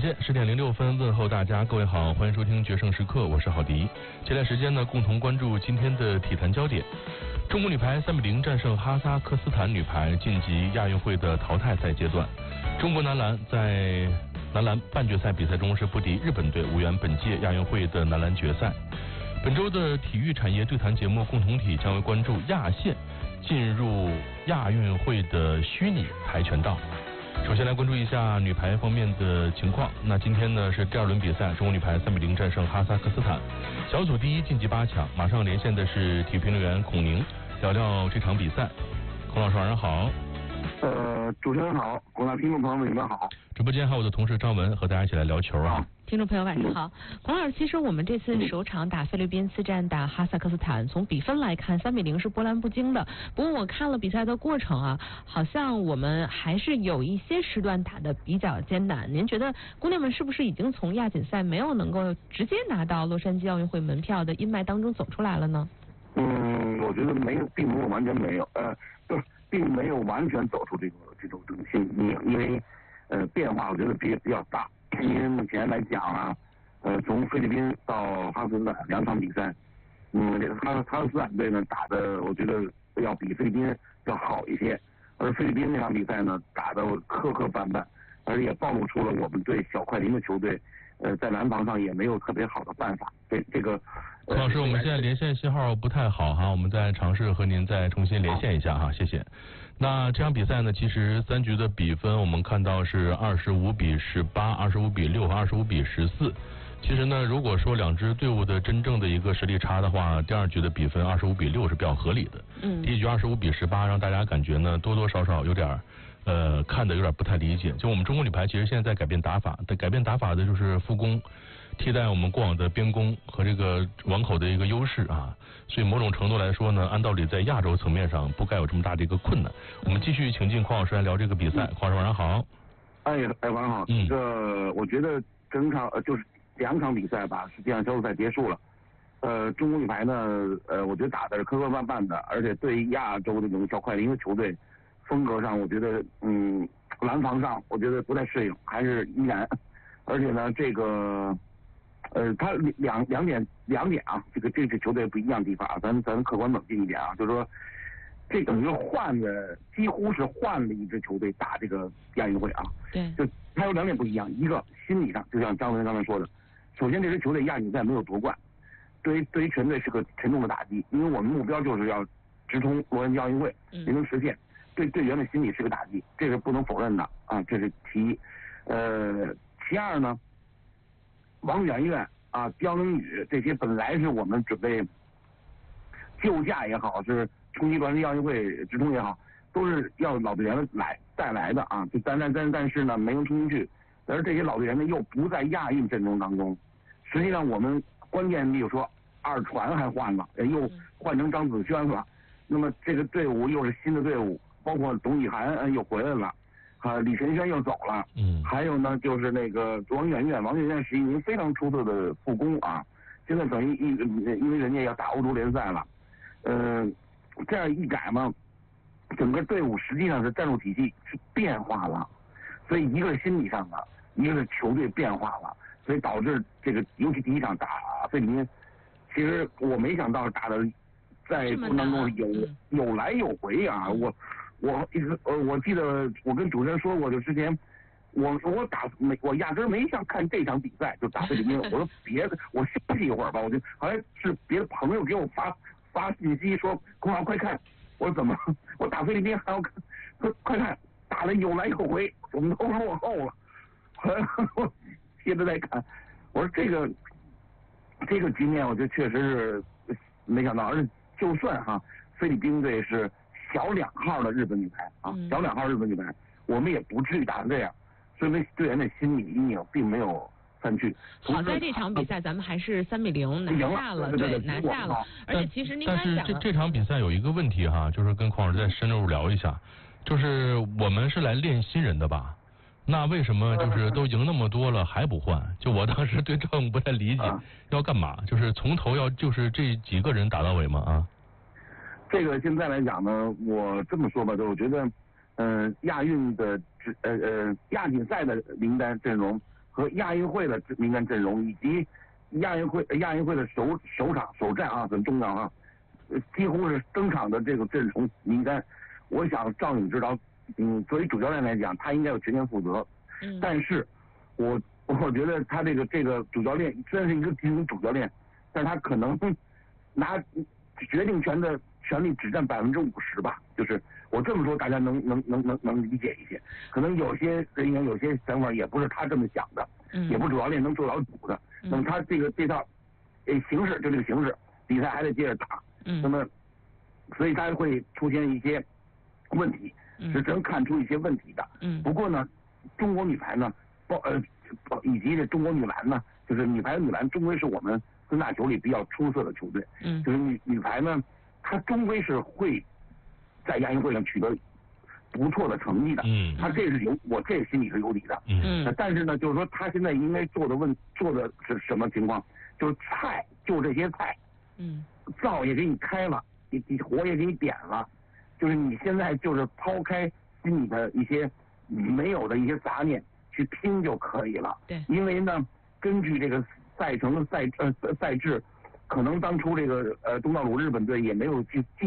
间10:06，问候大家，各位好，欢迎收听决胜时刻，我是郝迪。接下来时间呢，共同关注今天的体坛焦点。中国女排3-0战胜哈萨克斯坦女排，晋级亚运会的淘汰赛阶段。中国男篮在男篮半决赛比赛中是不敌日本队，无缘本届亚运会的男篮决赛。本周的体育产业对谈节目共同体将会关注亚线进入亚运会的虚拟跆拳道。首先来关注一下女排方面的情况。那今天呢是第二轮比赛，中国女排3-0战胜哈萨克斯坦，小组第一晋级8强。马上连线的是体育评论员孔宁，聊聊这场比赛。孔老师晚上好。 主持人好，广大听众朋友们你们好。 直播间还有我的同事张文和大家一起来聊球啊。 听众朋友晚上好，孔老师，其实我们这次首场打菲律宾，次战打哈萨克斯坦，从比分来看3-0是波澜不惊的。不过我看了比赛的过程啊，好像我们还是有一些时段打得比较艰难。您觉得姑娘们是不是已经从亚锦赛没有能够直接拿到洛杉矶奥运会门票的阴霾当中走出来了呢？ 我觉得没有，并没有完全没有，并没有完全走出这种心理，因为变化我觉得比较大。因为目前来讲啊，从菲律宾到哈萨克斯坦2场比赛，这个哈萨克斯坦队呢打的我觉得要比菲律宾要好一些，而菲律宾那场比赛呢打的磕磕绊绊，而且也暴露出了我们对小快灵的球队在拦防上也没有特别好的办法。这个孔老师，我们现在连线信号不太好哈，我们再尝试和您再重新连线一下哈，谢谢。那这场比赛呢，其实3局的比分我们看到是25-18、25-6和25-14。其实呢，如果说两支队伍的真正的一个实力差的话，第2局的比分25-6是比较合理的。第1局25-18让大家感觉呢多多少少有点看的有点不太理解。就我们中国女排其实现在在改变打法的就是复攻，替代我们过往的边攻和这个网口的一个优势啊，所以某种程度来说呢，按道理在亚洲层面上不该有这么大的一个困难。我们继续请进邝老师来聊这个比赛。邝老师晚上好。 晚上好。这个我觉得整场就是2场比赛吧，实际上小组赛结束了。中国女排呢，我觉得打的是磕磕绊绊的，而且对亚洲这种小快灵的球队风格上，我觉得拦防上我觉得不太适应，还是依然。而且呢，这个他两点啊，这个球队不一样的地方啊，咱客观冷静一点啊，就是说，这等于几乎是换了一支球队打这个亚运会啊。 对。 就他有2点不一样，一个心理上，就像张文刚才说的，首先这支球队亚锦赛没有夺冠，对于全队是个沉重的打击，因为我们目标就是要直通洛杉矶奥运会，没能实现，对队员的心理是个打击，这是不能否认的啊，这是其一。其二呢，王媛媛啊、刁能宇这些本来是我们准备救驾也好，是冲击洛杉矶奥运会直通也好，都是要老队员带来的啊，但是呢没能冲进去，而这些老队员呢又不在亚运阵容当中。实际上我们关键比如说二传还换了，又换成张子萱了，那么这个队伍又是新的队伍，包括董以涵又回来了。李晨轩又走了，还有呢，就是那个王媛媛是一名非常出色的副攻啊，现在等于因为人家要打欧洲联赛了，这样一改嘛，整个队伍实际上是战术体系是变化了，所以一个是心理上的，一个是球队变化了，所以导致这个尤其第1场打菲律宾，其实我没想到打的在过程当中有来有回啊，我记得我跟主持人说过，就之前我压根没想看这场比赛，就打菲律宾。我说我休息一会儿吧。我就好像是别的朋友给我发信息说，孔老快看。我说怎么？我打菲律宾还要看？快看，打的有来有回，我们都落后了。我接着再看，我说这个局面，我觉得确实是没想到，而且就算菲律宾队是小2号的日本女排啊，小2号日本女排，我们也不至于打成这样，所以队员的心理阴影并没有散去。 好在这场比赛咱们还是3-0拿下了，对，拿下了。而且其实您刚才讲， 但是这场比赛有一个问题哈，就是跟邝老师再深入聊一下，就是我们是来练新人的吧？那为什么就是都赢那么多了还不换？就我当时对这种不太理解，要干嘛？就是从头就是这几个人打到尾吗？啊？ 这个现在来讲呢，我这么说吧，就我觉得，亚运的亚锦赛的名单阵容和亚运会的名单阵容，以及亚运会的首战啊，很重要啊，几乎是登场的这个阵容名单，我想赵勇指导，作为主教练来讲，他应该有全权负责。但是我觉得他这个主教练虽然是一个主教练，但是他可能拿决定权的权利只占50%吧。就是我这么说，大家能理解一些。可能有些人员有些想法也不是他这么想的，也不是主教练能做到主的。那么他这套形式就这个形式，比赛还得接着打。那么所以他会出现一些问题，是能看出一些问题的。不过呢，中国女排呢，以及这中国女篮呢，就是女排和女篮终归是我们3大球里比较出色的球队。就是女排呢，她终归是会在亚运会上取得不错的成绩的。她我这心里是有理的。但是呢，就是说她现在应该做的是什么情况？就是就这些菜，灶也给你开了，你火也给你点了，就是你现在就是抛开心里的一些没有的一些杂念去拼就可以了。 对， 因为呢，根据这个赛程的赛制，可能当初这个东道主日本队也没有去